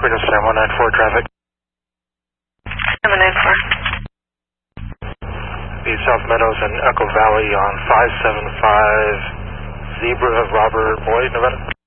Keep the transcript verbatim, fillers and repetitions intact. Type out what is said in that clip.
Radio Sam one nine four traffic. one nine four. The South Meadows and Echo Valley on five seven five Zebra Robert Boyd, Nevada.